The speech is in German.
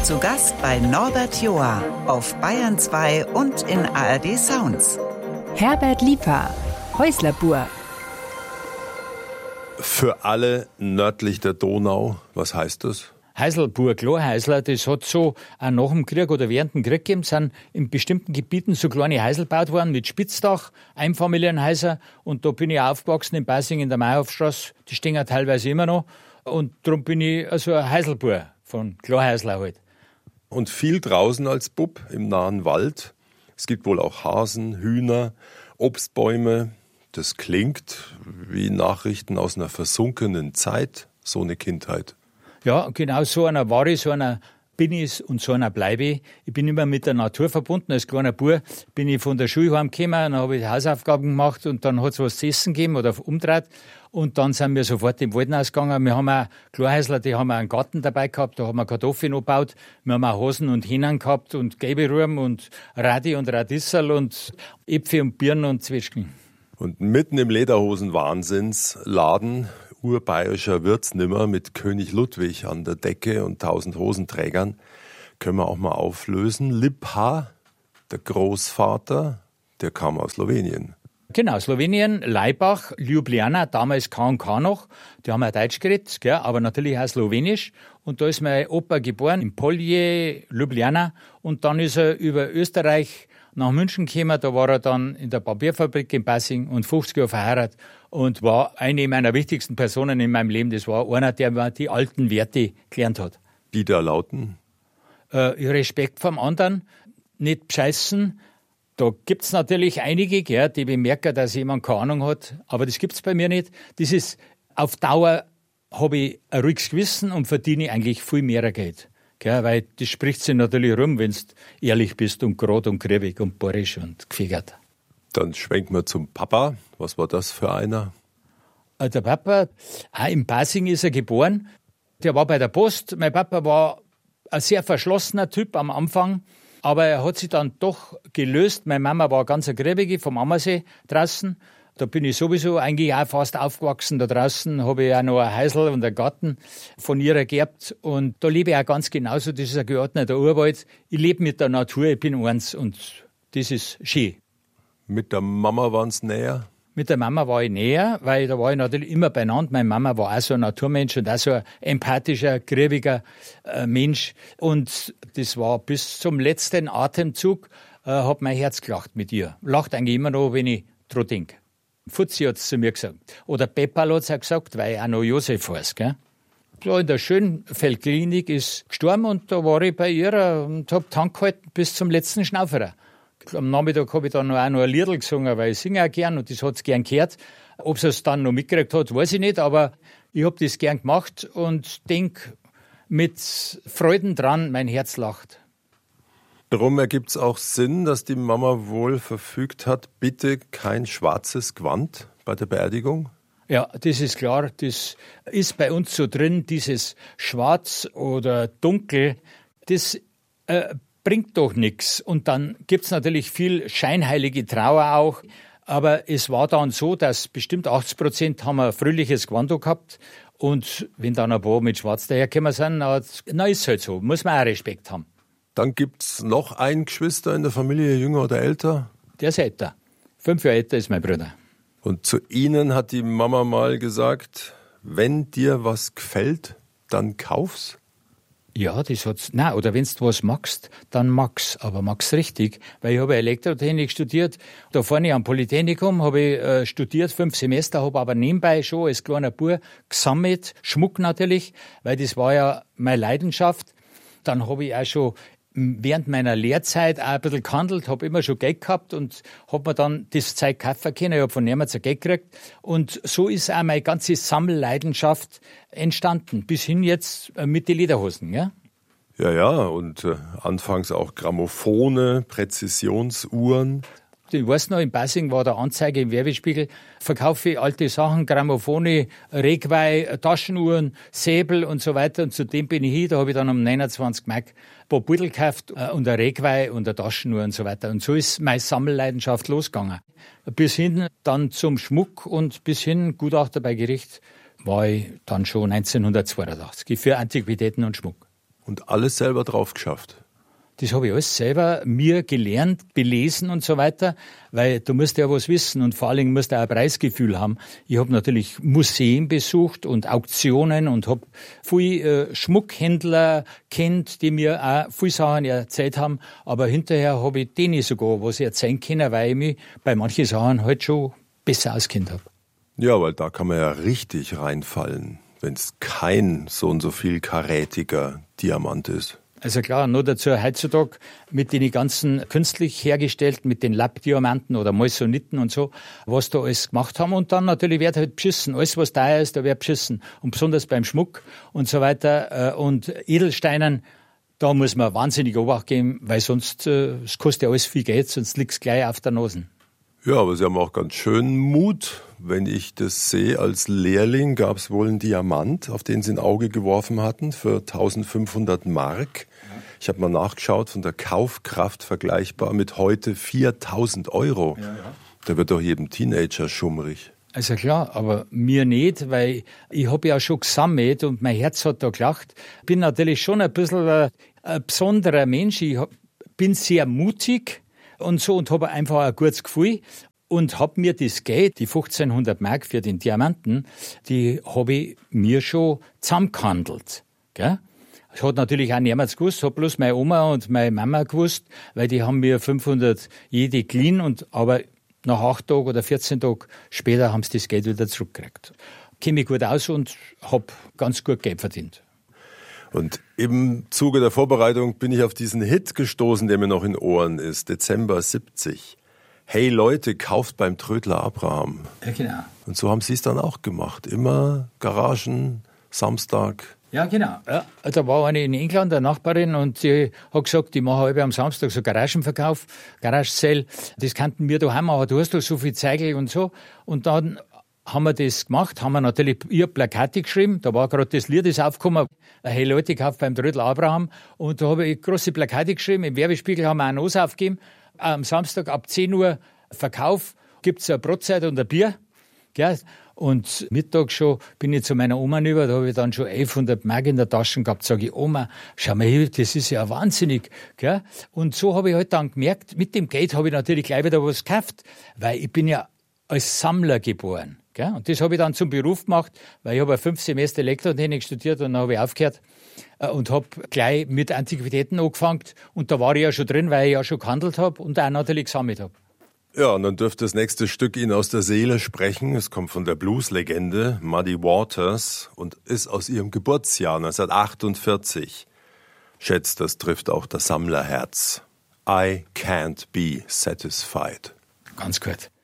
Zu Gast bei Norbert Joa auf Bayern 2 und in ARD Sounds. Herbert Lieper, Häuslerbur. Für alle nördlich der Donau, was heißt das? Häuselbur, Klarhäusler, das hat so auch nach dem Krieg oder während dem Krieg gegeben, sind in bestimmten Gebieten so kleine Häusel gebaut worden mit Spitzdach, Einfamilienhäuser, und da bin ich aufgewachsen in Basing in der Mayhofstraße, die stehen ja teilweise immer noch, und darum bin ich also ein Häuselbur von Klarhäusler halt. Und viel draußen als Bub im nahen Wald. Es gibt wohl auch Hasen, Hühner, Obstbäume. Das klingt wie Nachrichten aus einer versunkenen Zeit, so eine Kindheit. Ja, genau so einer war ich, so einer bin ich und so einer bleibe ich. Ich bin immer mit der Natur verbunden. Als kleiner Bub bin ich von der Schule heimgekommen, dann habe ich Hausaufgaben gemacht und dann hat es was zu essen gegeben oder umgedreht. Und dann sind wir sofort im Wald ausgegangen. Wir haben auch Klarhäusler, die haben auch einen Garten dabei gehabt, da haben wir Kartoffeln angebaut. Wir haben auch Hasen und Hähnen gehabt und Gelberuhm und Radi und Radissal und Äpfel und Birnen und Zwetschgen. Und mitten im Lederhosen-Wahnsinnsladen urbayerischer Wirtsnimmer mit König Ludwig an der Decke und 1000 Hosenträgern können wir auch mal auflösen. Lipha, der Großvater, der kam aus Slowenien. Genau, Slowenien, Laibach, Ljubljana, damals K&K noch. Die haben ja Deutsch geredet, gell, aber natürlich auch Slowenisch. Und da ist mein Opa geboren, in Polje, Ljubljana. Und dann ist er über Österreich nach München gekommen. Da war er dann in der Papierfabrik in Basing und 50 Jahre verheiratet und war eine meiner wichtigsten Personen in meinem Leben. Das war einer, der mir die alten Werte gelernt hat. Die da lauten? Respekt vom anderen, nicht bescheißen. Da gibt's natürlich einige, gell, die bemerken, dass jemand keine Ahnung hat, aber das gibt's bei mir nicht. Das ist, auf Dauer habe ich ein ruhiges Gewissen und verdiene eigentlich viel mehr Geld. Gell, weil das spricht sich natürlich rum, wenn du ehrlich bist und gerade und kribbig und bohrisch und gefegert. Dann schwenken wir zum Papa. Was war das für einer? Der Papa, auch in Basing ist er geboren. Der war bei der Post. Mein Papa war ein sehr verschlossener Typ am Anfang. Aber er hat sich dann doch gelöst. Meine Mama war ganz eine Gräbige vom Ammersee draußen. Da bin ich sowieso eigentlich auch fast aufgewachsen. Da draußen habe ich auch noch ein Häusl und einen Garten von ihr geerbt. Und da lebe ich auch ganz genauso. Das ist ein geordneter Urwald. Ich lebe mit der Natur, ich bin eins und das ist schön. Mit der Mama waren Sie näher? Mit der Mama war ich näher, weil da war ich natürlich immer beieinander. Meine Mama war auch so ein Naturmensch und auch so ein empathischer, griebiger Mensch. Und das war bis zum letzten Atemzug, hat mein Herz gelacht mit ihr. Lacht eigentlich immer noch, wenn ich dran denke. Fuzzi hat es zu mir gesagt. Oder Pepperl hat es auch gesagt, weil ich auch noch Josef heiße, gell? So in der Schönfeldklinik ist gestorben und da war ich bei ihr und habe Tank gehalten bis zum letzten Schnauferer. Am Nachmittag habe ich dann auch noch ein Liedl gesungen, weil ich singe auch gern und das hat es gern gehört. Ob sie es dann noch mitgekriegt hat, weiß ich nicht, aber ich habe das gern gemacht und denke mit Freuden dran, mein Herz lacht. Darum ergibt es auch Sinn, dass die Mama wohl verfügt hat, bitte kein schwarzes Gewand bei der Beerdigung? Ja, das ist klar, das ist bei uns so drin, dieses Schwarz oder Dunkel, das bringt doch nichts. Und dann gibt's natürlich viel scheinheilige Trauer auch. Aber es war dann so, dass bestimmt 80% haben ein fröhliches Gewand gehabt. Und wenn dann ein paar mit Schwarz dahergekommen sind, na ist es halt so. Muss man auch Respekt haben. Dann gibt's noch ein Geschwister in der Familie, jünger oder älter? Der ist älter. 5 Jahre älter ist mein Bruder. Und zu Ihnen hat die Mama mal gesagt, wenn dir was gefällt, dann kauf's? Ja, das hat's. Nein, oder wenn du was magst, dann mag's, aber mag's richtig. Weil ich habe Elektrotechnik studiert. Da vorne am Polytechnikum habe ich studiert, 5 Semester, habe aber nebenbei schon als kleiner Bub gesammelt, Schmuck natürlich, weil das war ja meine Leidenschaft. Dann habe ich auch schon während meiner Lehrzeit auch ein bisschen gehandelt, habe immer schon Geld gehabt und habe mir dann das Zeug kaufen können. Ich habe von niemandem Geld gekriegt. Und so ist auch meine ganze Sammelleidenschaft entstanden, bis hin jetzt mit den Lederhosen. Ja, ja, und anfangs auch Grammophone, Präzisionsuhren. Ich weiß noch, in Basing war der Anzeige im Werbespiegel, verkaufe ich alte Sachen, Grammophone, Regweih, Taschenuhren, Säbel und so weiter. Und zu dem bin ich hin, da habe ich dann um 29 Mark ein paar Beutel gekauft und ein Regweih und eine Taschenuhr und so weiter. Und so ist meine Sammelleidenschaft losgegangen. Bis hin dann zum Schmuck und bis hin Gutachter bei Gericht war ich dann schon 1982 für Antiquitäten und Schmuck. Und alles selber drauf geschafft. Das habe ich alles selber mir gelernt, belesen und so weiter, weil du musst ja was wissen und vor allen Dingen musst du auch ein Preisgefühl haben. Ich habe natürlich Museen besucht und Auktionen und habe viele Schmuckhändler kennt, die mir auch viele Sachen erzählt haben, aber hinterher habe ich denen sogar was erzählen können, weil ich mich bei manchen Sachen halt schon besser auskennt habe. Ja, weil da kann man ja richtig reinfallen, wenn es kein so und so viel karätiger Diamant ist. Also klar, nur dazu heutzutage mit den ganzen künstlich hergestellten, mit den Lappdiamanten oder Moissaniten und so, was da alles gemacht haben. Und dann natürlich wird halt beschissen. Alles, was teuer ist, da wird beschissen. Und besonders beim Schmuck und so weiter. Und Edelsteinen, da muss man wahnsinnig Obacht geben, weil sonst, es kostet ja alles viel Geld, sonst liegt es gleich auf der Nase. Ja, aber Sie haben auch ganz schön Mut. Wenn ich das sehe, als Lehrling gab es wohl einen Diamant, auf den Sie ein Auge geworfen hatten, für 1500 Mark. Ich habe mal nachgeschaut, von der Kaufkraft vergleichbar mit heute 4000 Euro. Ja. Da wird doch jedem Teenager schummrig. Also klar, aber mir nicht, weil ich habe ja schon gesammelt und mein Herz hat da gelacht. Bin natürlich schon ein bisschen ein besonderer Mensch. Ich bin sehr mutig und so und habe einfach ein gutes Gefühl. Und habe mir das Geld, die 1500 Mark für den Diamanten, die habe ich mir schon zusammengehandelt. Gell? Das hat natürlich auch niemand gewusst, hat bloß meine Oma und meine Mama gewusst, weil die haben mir 500 jede geliehen, aber nach 8 Tagen oder 14 Tagen später haben sie das Geld wieder zurückgekriegt. Kenne mich gut aus und habe ganz gut Geld verdient. Und im Zuge der Vorbereitung bin ich auf diesen Hit gestoßen, der mir noch in Ohren ist, Dezember 70. Hey Leute, kauft beim Trödler Abraham. Ja, genau. Und so haben Sie es dann auch gemacht. Immer Garagen, Samstag. Ja, genau. Ja, da war eine in England, eine Nachbarin, und die hat gesagt, ich mache halb am Samstag so Garagenverkauf, Garage-Sale. Das könnten wir daheim machen. Du hast doch so viel Zeigel und so. Und dann haben wir das gemacht, haben wir natürlich ihr Plakate geschrieben. Da war gerade das Lied, das aufgekommen. Hey Leute, kauft beim Trödler Abraham. Und da habe ich große Plakate geschrieben. Im Werbespiegel haben wir eine Nos aufgegeben. Am Samstag ab 10 Uhr Verkauf, gibt's eine Brotzeit und ein Bier. Gell? Und Mittag schon bin ich zu meiner Oma rüber, da habe ich dann schon 1100 Mark in der Tasche gehabt. Sage ich, Oma, schau mal hier, das ist ja wahnsinnig. Gell? Und so habe ich halt dann gemerkt, mit dem Geld habe ich natürlich gleich wieder was gekauft, weil ich bin ja als Sammler geboren. Gell? Und das habe ich dann zum Beruf gemacht, weil ich habe 5 Semester Elektrotechnik studiert und dann habe ich aufgehört und habe gleich mit Antiquitäten angefangen. Und da war ich ja schon drin, weil ich ja schon gehandelt habe und auch natürlich gesammelt habe. Ja, und dann dürfte das nächste Stück Ihnen aus der Seele sprechen. Es kommt von der Blues-Legende Muddy Waters und ist aus ihrem Geburtsjahr 1948. Schätzt, das trifft auch das Sammlerherz. I can't be satisfied. Ganz gut.